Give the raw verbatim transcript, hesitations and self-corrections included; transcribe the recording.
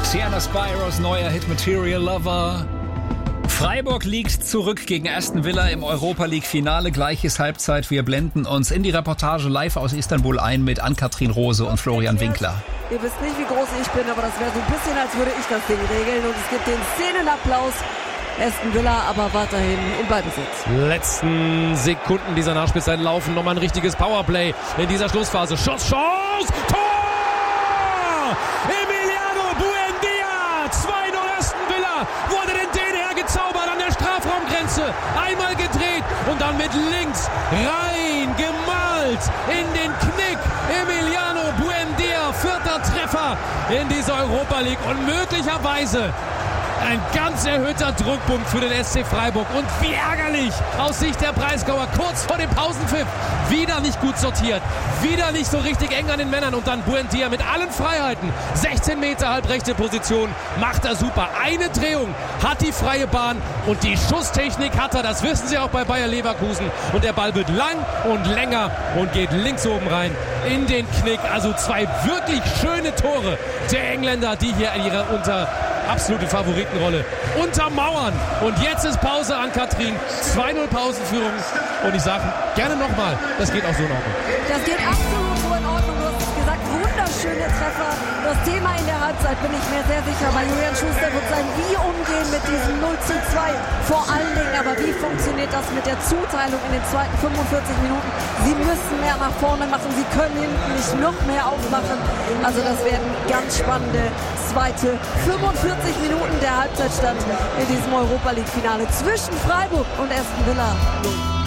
Sienna Spiros neuer Hit Material Lover. Freiburg liegt zurück gegen Aston Villa im Europa-League-Finale. Gleiches Halbzeit. Wir blenden uns in die Reportage live aus Istanbul ein mit Ann-Kathrin Rose und Florian Winkler. Ihr wisst nicht, wie groß ich bin, aber das wäre so ein bisschen, als würde ich das Ding regeln. Und es gibt den Szenenapplaus. Aston Villa aber weiterhin im Ballbesitz. Letzten Sekunden dieser Nachspielzeit laufen. Nochmal ein richtiges Powerplay in dieser Schlussphase. Schuss, Chance, Tor! Emiliano Buendia, zwei null Aston Villa. Wurde den den hergezaubert an der Strafraumgrenze. Einmal gedreht und dann mit links rein gemalt in den Knick. Emiliano Buendia, vierter Treffer in dieser Europa League und möglicherweise ein ganz erhöhter Druckpunkt für den S C Freiburg. Und wie ärgerlich aus Sicht der Breisgauer. Kurz vor dem Pausenpfiff. Wieder nicht gut sortiert. Wieder nicht so richtig eng an den Männern. Und dann Buendia mit allen Freiheiten. sechzehn Meter halbrechte Position. Macht er super. Eine Drehung. Hat die freie Bahn. Und die Schusstechnik hat er. Das wissen sie auch bei Bayer Leverkusen. Und der Ball wird lang und länger und geht links oben rein in den Knick. Also zwei wirklich schöne Tore der Engländer, die hier in ihrer unter absolute Favoritenrolle untermauern. Und jetzt ist Pause an Katrin. zwei null Pausenführung. Und ich sage gerne nochmal, das geht auch so in Ordnung. Das geht absolut so in Ordnung. Du hast es gesagt, wunderschöne Treffer. Das Thema in der Halbzeit bin ich mir sehr sicher, weil Julian Schuster wird sein, wie umgehen mit diesem null zu zwei. Vor allen Dingen, aber wie funktioniert das mit der Zuteilung in den zweiten fünfundvierzig Minuten? Sie müssen mehr nach vorne machen, sie können hinten nicht noch mehr aufmachen. Also das werden ganz spannende zweite fünfundvierzig Minuten der Halbzeitstand in diesem Europa-League-Finale zwischen Freiburg und Aston Villa.